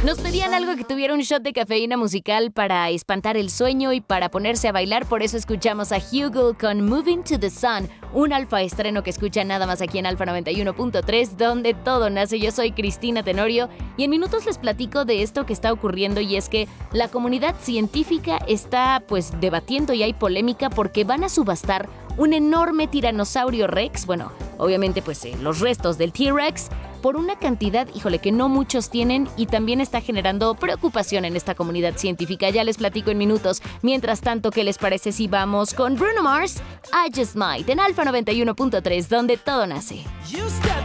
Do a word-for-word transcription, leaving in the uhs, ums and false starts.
Nos pedían algo que tuviera un shot de cafeína musical para espantar el sueño y para ponerse a bailar, por eso escuchamos a Hugo con Moving to the Sun, un alfa estreno que escucha nada más aquí en Alfa noventa y uno punto tres, donde todo nace. Yo soy Cristina Tenorio y en minutos les platico de esto que está ocurriendo, y es que la comunidad científica está pues debatiendo y hay polémica porque van a subastar un enorme tiranosaurio Rex, bueno, obviamente pues eh, los restos del T-Rex, por una cantidad, híjole, que no muchos tienen, y también está generando preocupación en esta comunidad científica. Ya les platico en minutos. Mientras tanto, ¿qué les parece si vamos con Bruno Mars, I Just Might, en Alfa noventa y uno punto tres, donde todo nace? You step